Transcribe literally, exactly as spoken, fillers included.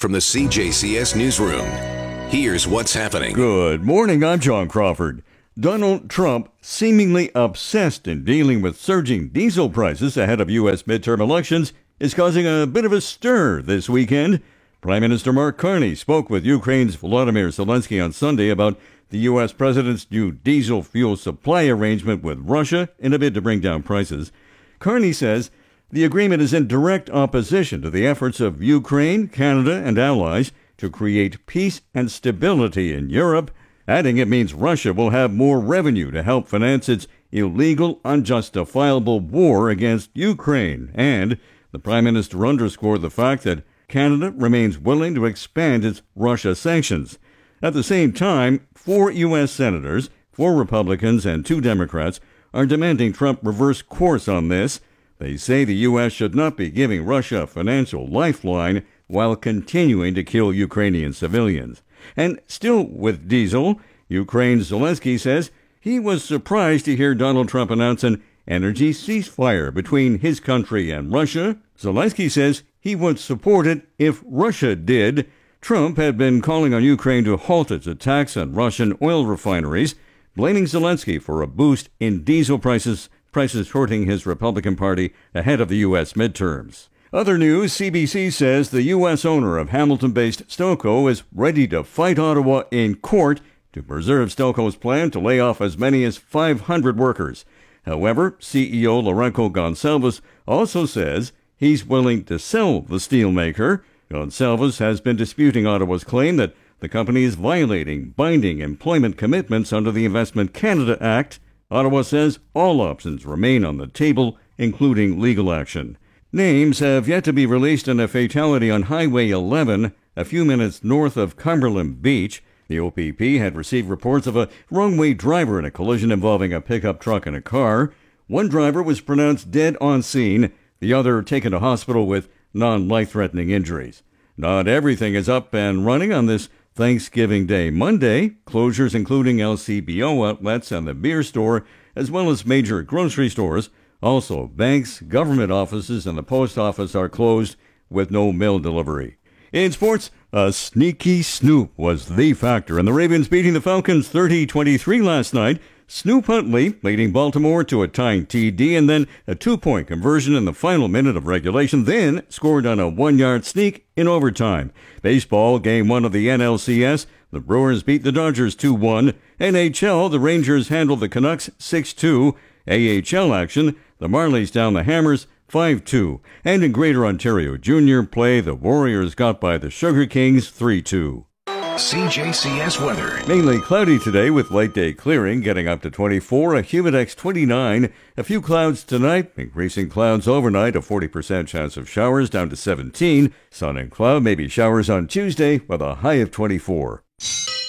from the C J C S Newsroom. Here's what's happening. Good morning, I'm John Crawford. Donald Trump, seemingly obsessed in dealing with surging diesel prices ahead of U S midterm elections, is causing a bit of a stir this weekend. Prime Minister Mark Carney spoke with Ukraine's Volodymyr Zelensky on Sunday about the U S president's new diesel fuel supply arrangement with Russia in a bid to bring down prices. Carney says the agreement is in direct opposition to the efforts of Ukraine, Canada, and allies to create peace and stability in Europe, adding it means Russia will have more revenue to help finance its illegal, unjustifiable war against Ukraine. And the Prime Minister underscored the fact that Canada remains willing to expand its Russia sanctions. At the same time, four U S senators, four Republicans, and two Democrats are demanding Trump reverse course on this. They say the U S should not be giving Russia a financial lifeline while continuing to kill Ukrainian civilians. And still with diesel, Ukraine's Zelensky says he was surprised to hear Donald Trump announce an energy ceasefire between his country and Russia. Zelensky says he would support it if Russia did. Trump had been calling on Ukraine to halt its attacks on Russian oil refineries, blaming Zelensky for a boost in diesel prices, prices hurting his Republican Party ahead of the U S midterms. Other news, C B C says the U S owner of Hamilton-based Stelco is ready to fight Ottawa in court to preserve Stelco's plan to lay off as many as five hundred workers. However, C E O Lourenco Gonçalves also says he's willing to sell the steelmaker. Gonçalves has been disputing Ottawa's claim that the company is violating binding employment commitments under the Investment Canada Act. Ottawa says all options remain on the table, including legal action. Names have yet to be released in a fatality on Highway eleven, a few minutes north of Cumberland Beach. The O P P had received reports of a wrong-way driver in a collision involving a pickup truck and a car. One driver was pronounced dead on scene, the other taken to hospital with non-life-threatening injuries. Not everything is up and running on this Thanksgiving Day Monday. Closures including L C B O outlets and the beer store, as well as major grocery stores. Also, banks, government offices, and the post office are closed with no mail delivery. In sports, a sneaky Snoop was the factor in the Ravens beating the Falcons thirty twenty-three last night. Snoop Huntley leading Baltimore to a tying T D and then a two-point conversion in the final minute of regulation, then scored on a one-yard sneak in overtime. Baseball, game one of the N L C S. The Brewers beat the Dodgers two one. N H L, the Rangers handled the Canucks six two. A H L action, the Marlies down the Hammers five two. And in Greater Ontario Junior play, the Warriors got by the Sugar Kings three two. C J C S weather. Mainly cloudy today with light day clearing, getting up to twenty-four, a Humidex twenty-nine. A few clouds tonight, increasing clouds overnight, a forty percent chance of showers down to seventeen. Sun and cloud, maybe showers on Tuesday with a high of twenty-four.